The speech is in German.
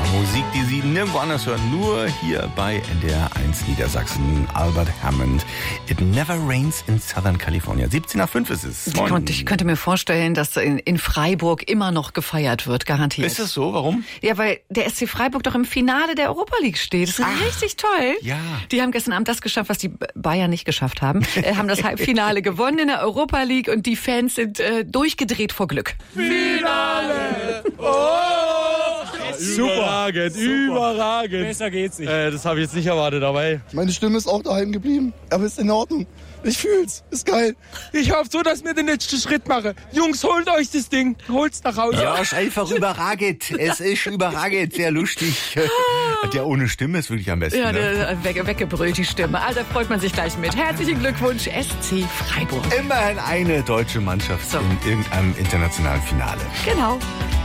Musik, die Sie nirgendwo anders hören, nur hier bei NDR 1 Niedersachsen. Albert Hammond. It never rains in Southern California. 17:05 ist es. Ich könnte mir vorstellen, dass in Freiburg immer noch gefeiert wird, garantiert. Ist das so? Warum? Ja, weil der SC Freiburg doch im Finale der Europa League steht. Das ist richtig toll. Ja. Die haben gestern Abend das geschafft, was die Bayern nicht geschafft haben. Haben das Halbfinale gewonnen in der Europa League und die Fans sind durchgedreht vor Glück. Finale! Oh! Überragend. Besser geht's nicht. Das habe ich jetzt nicht erwartet, aber meine Stimme ist auch daheim geblieben, aber ist in Ordnung. Ich fühl's, ist geil. Ich hoffe so, dass wir den letzten Schritt machen. Jungs, holt euch das Ding, holt's nach Hause. Ja, ist einfach überragend. Es ist überragend, sehr lustig. Der ohne Stimme ist wirklich am besten. Ja, ne? weggebrüllt die Stimme. Also freut man sich gleich mit. Herzlichen Glückwunsch, SC Freiburg. Immerhin eine deutsche Mannschaft in irgendeinem internationalen Finale. Genau.